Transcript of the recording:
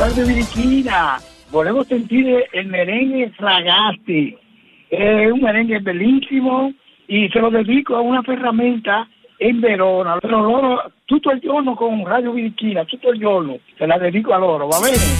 Radio Virichina, volevo sentire il merengue Ragazzi, è un merengue bellissimo e se lo dedico a una ferramenta in Verona, però loro tutto il giorno con Radio Virichina, tutto il giorno, se la dedico a loro, va bene?